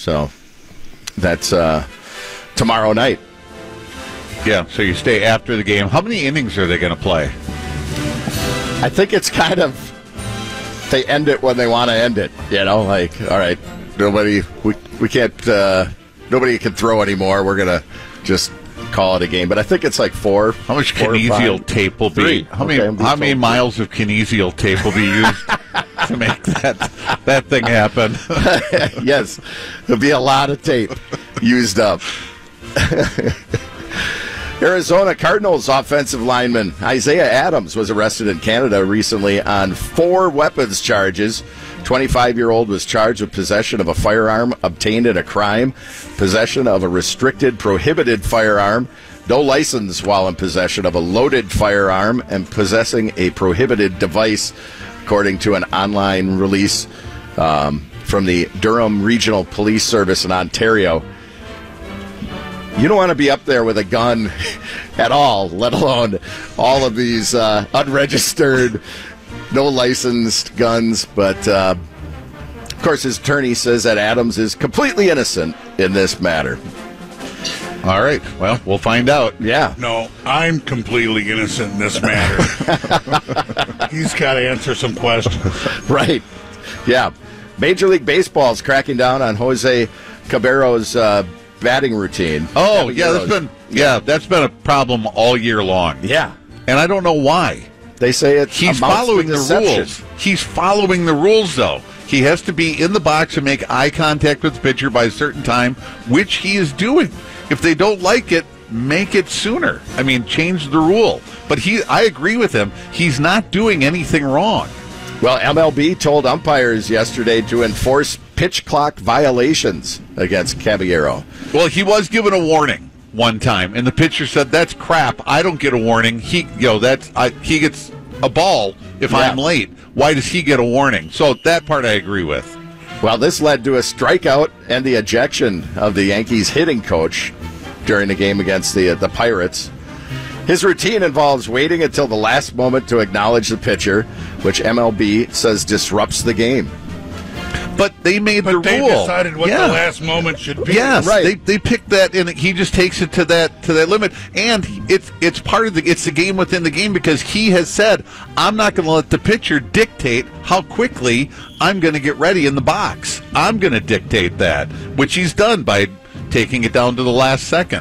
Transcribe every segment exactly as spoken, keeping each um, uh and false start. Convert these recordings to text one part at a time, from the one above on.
So that's uh, tomorrow night. Yeah, so you stay after the game. How many innings are they going to play? I think it's kind of, they end it when they want to end it. You know, like, all right, nobody, we, we can't, uh, nobody can throw anymore. We're going to just call it a game. But I think it's like four. How much four kinesial tape will be? Three. How Okay, many how many miles of kinesial tape will be used to make that that thing happen? Yes, there'll be a lot of tape used up. Arizona Cardinals offensive lineman Isaiah Adams was arrested in Canada recently on four weapons charges. twenty-five-year-old was charged with possession of a firearm obtained in a crime, possession of a restricted, prohibited firearm, no license while in possession of a loaded firearm, and possessing a prohibited device, according to an online release um, from the Durham Regional Police Service in Ontario. You don't want to be up there with a gun at all, let alone all of these uh, unregistered, no licensed guns. But, uh, of course, his attorney says that Adams is completely innocent in this matter. All right. Well, we'll find out. Yeah. No, I'm completely innocent in this matter. He's got to answer some questions. Right. Yeah. Major League Baseball is cracking down on Jose Caballero's uh, batting routine. Oh, yeah, that's been yeah, that's been a problem all year long. Yeah. And I don't know why. They say it He's amounts following to the deception. rules. He's following the rules, though. He has to be in the box and make eye contact with the pitcher by a certain time, which he is doing. If they don't like it, make it sooner. I mean, change the rule. But he, I agree with him. He's not doing anything wrong. Well, M L B told umpires yesterday to enforce pitch clock violations against Caballero. Well, he was given a warning one time, and the pitcher said, "That's crap. I don't get a warning. He, you know, that's I, he gets a ball if Yeah. I'm late. Why does he get a warning?" So that part I agree with. Well, this led to a strikeout and the ejection of the Yankees hitting coach during the game against the the Pirates. His routine involves waiting until the last moment to acknowledge the pitcher, which M L B says disrupts the game. But they made But the they rule. decided what Yeah. the last moment should be. Yes, Right. they they picked that, and he just takes it to that to that limit, and it's it's part of the it's the game within the game because he has said, "I'm not going to let the pitcher dictate how quickly I'm going to get ready in the box. I'm going to dictate that," which he's done by taking it down to the last second.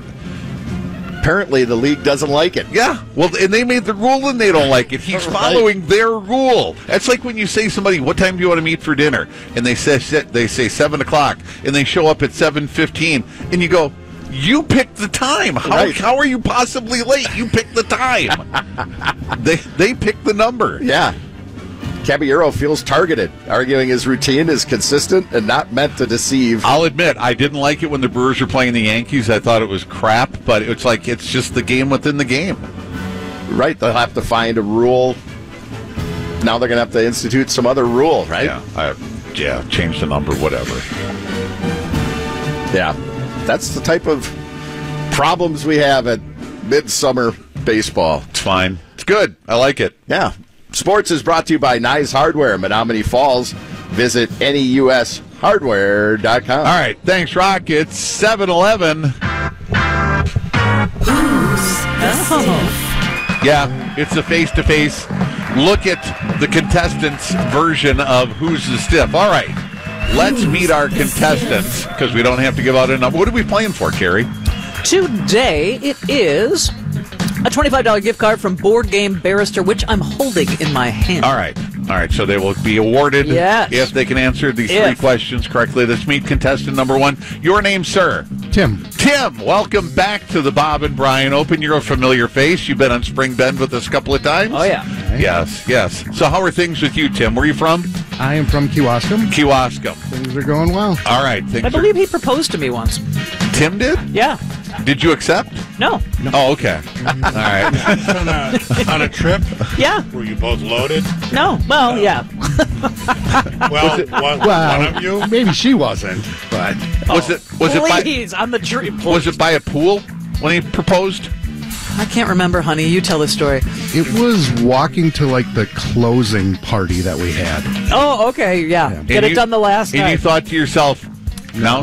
Apparently, the league doesn't like it. Yeah, well, and they made the rule, and they don't like it. He's Right. following their rule. That's like when you say to somebody, "What time do you want to meet for dinner?" And they say they say seven o'clock, and they show up at seven fifteen, and you go, "You picked the time. How Right. how are you possibly late? You picked the time." they they picked the number. Yeah. Caballero feels targeted, arguing his routine is consistent and not meant to deceive. I'll admit, I didn't like it when the Brewers were playing the Yankees. I thought it was crap, but it's like it's just the game within the game. Right, they'll have to find a rule. Now they're going to have to institute some other rule, right? Yeah, I, yeah, change the number, whatever. Yeah. That's the type of problems we have at midsummer baseball. It's fine. It's good. I like it. Yeah. Sports is brought to you by Nyes Hardware, Menominee Falls. Visit N E U S hardware dot com. All right, thanks, Rock. It's seven eleven. Yeah, it's a face-to-face look at the contestants' version of Who's the Stiff. All right, let's meet our contestants because we don't have to give out a number. What are we playing for, Carrie? Today it is a twenty-five dollars gift card from Board Game Barrister, which I'm holding in my hand. All right. All right, so they will be awarded Yes. if they can answer these If. three questions correctly. Let's meet contestant number one. Your name, sir? Tim. Tim, welcome back to the Bob and Brian Open. You're a familiar face. You've been on Spring Bend with us a couple of times. Oh, yeah. Yes, yes. So how are things with you, Tim? Where are you from? I am from Kewaskum. Kewaskum. Things are going well. All right. Things I are- believe he proposed to me once. Tim did? Yeah. Did you accept? No. Oh, okay. All right. on, a, on a trip? Yeah. Were you both loaded? No. Well, yeah. Well, one, Well, one of you? maybe she wasn't, but Was it was it by Please, I'm the dream. was it by a pool when he proposed? I can't remember, honey. You tell the story. it was walking to like the closing party that we had. Oh, okay. Yeah. And Get it you- done the last And night. you thought to yourself, now